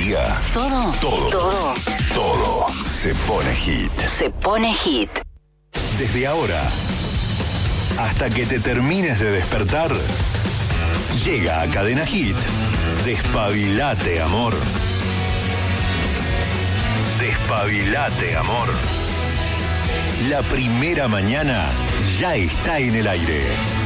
día. Todo se pone hit. Se pone hit. Desde ahora hasta que te termines de despertar, llega a Cadena Hit. Despabilate, amor. Despabilate, amor. La primera mañana ya está en el aire.